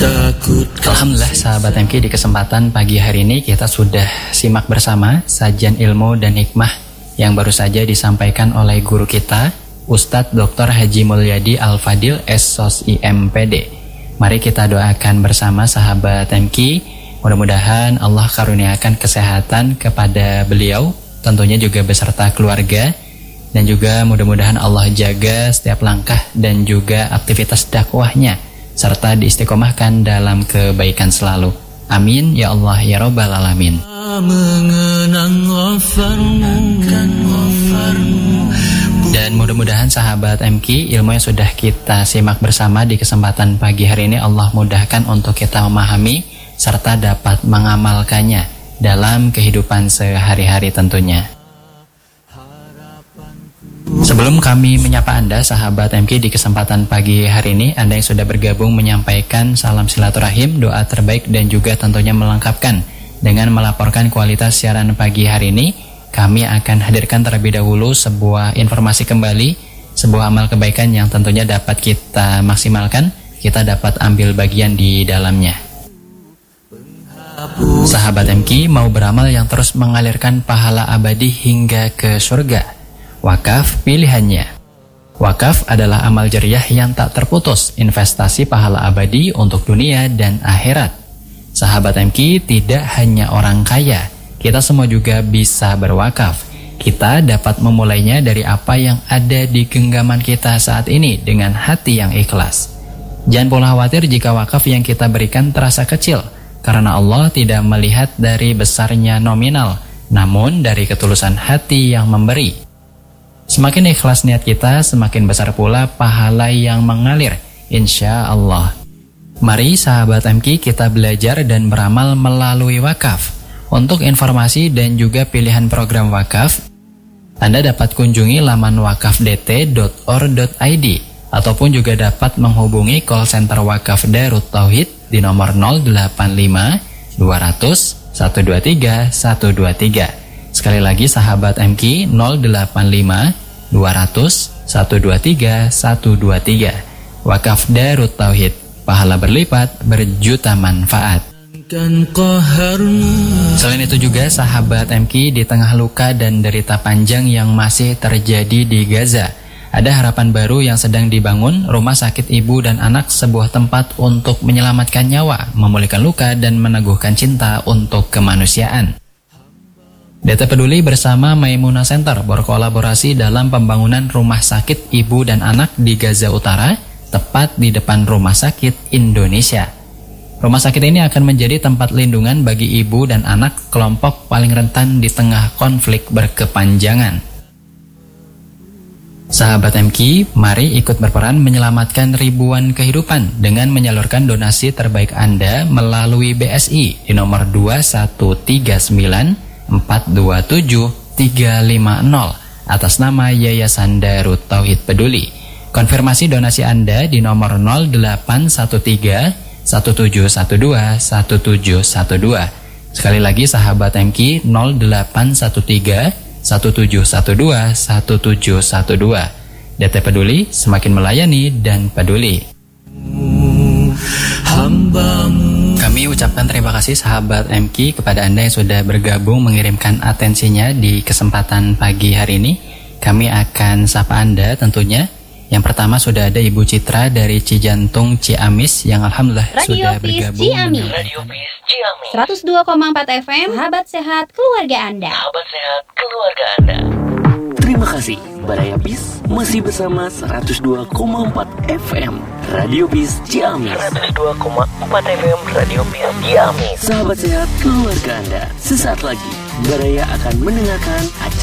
Alhamdulillah sahabat MK, di kesempatan pagi hari ini kita sudah simak bersama sajian ilmu dan hikmah yang baru saja disampaikan oleh guru kita Ustadz Dr. Haji Mulyadi Al-Fadil SOS IMPD. Mari kita doakan bersama sahabat MK, mudah-mudahan Allah karuniakan kesehatan kepada beliau, tentunya juga beserta keluarga, dan juga mudah-mudahan Allah jaga setiap langkah dan juga aktivitas dakwahnya, serta diistiqomahkan dalam kebaikan selalu. Amin ya Allah ya Rabbal Alamin. Dan mudah-mudahan sahabat MK, ilmu yang sudah kita simak bersama di kesempatan pagi hari ini Allah mudahkan untuk kita memahami serta dapat mengamalkannya dalam kehidupan sehari-hari tentunya. Sebelum kami menyapa Anda, sahabat MK, di kesempatan pagi hari ini, Anda yang sudah bergabung menyampaikan salam silaturahim, doa terbaik, dan juga tentunya melengkapkan dengan melaporkan kualitas siaran pagi hari ini, kami akan hadirkan terlebih dahulu sebuah informasi kembali, sebuah amal kebaikan yang tentunya dapat kita maksimalkan, kita dapat ambil bagian di dalamnya. Sahabat MK, mau beramal yang terus mengalirkan pahala abadi hingga ke surga? Wakaf pilihannya. Wakaf adalah amal jariah yang tak terputus, investasi pahala abadi untuk dunia dan akhirat. Sahabat MK, tidak hanya orang kaya, kita semua juga bisa berwakaf. Kita dapat memulainya dari apa yang ada di genggaman kita saat ini dengan hati yang ikhlas. Jangan pula khawatir jika wakaf yang kita berikan terasa kecil, karena Allah tidak melihat dari besarnya nominal, namun dari ketulusan hati yang memberi. Semakin ikhlas niat kita, semakin besar pula pahala yang mengalir, insya Allah. Mari sahabat MK, kita belajar dan beramal melalui wakaf. Untuk informasi dan juga pilihan program wakaf, Anda dapat kunjungi laman wakafdt.or.id ataupun juga dapat menghubungi call center wakaf Darut Tauhid di nomor 085 200 123 123. Sekali lagi sahabat MK, 085 200 123 123. Wakaf Darut Tauhid, pahala berlipat, berjuta manfaat. Selain itu juga sahabat MK, di tengah luka dan derita panjang yang masih terjadi di Gaza, ada harapan baru yang sedang dibangun, rumah sakit ibu dan anak, sebuah tempat untuk menyelamatkan nyawa, memulihkan luka dan meneguhkan cinta untuk kemanusiaan. DT Peduli bersama Maimunah Center berkolaborasi dalam pembangunan rumah sakit ibu dan anak di Gaza Utara, tepat di depan Rumah Sakit Indonesia. Rumah sakit ini akan menjadi tempat lindungan bagi ibu dan anak kelompok paling rentan di tengah konflik berkepanjangan. Sahabat MK, mari ikut berperan menyelamatkan ribuan kehidupan dengan menyalurkan donasi terbaik Anda melalui BSI di nomor 2139 427 350 atas nama Yayasan Darut Tauhid Peduli. Konfirmasi donasi Anda di nomor 0813 1712 1712. Sekali lagi sahabat MK, 0813 1712 1712. DT Peduli, semakin melayani dan peduli. Kami ucapkan terima kasih sahabat MK kepada Anda yang sudah bergabung mengirimkan atensinya di kesempatan pagi hari ini. Kami akan sapa Anda tentunya. Yang pertama sudah ada Ibu Citra dari Cijantung Ciamis yang alhamdulillah sudah bergabung. Radio Peace Ciamis 102,4 FM. Sahabat sehat keluarga Anda. Sahabat sehat keluarga Anda. Terima kasih, Baraya Peace masih bersama 102,4 FM Radio Peace Ciamis. 102,4 FM Radio Peace Ciamis. Sahabat sehat keluarga Anda, sesaat lagi Baraya akan mendengarkan acara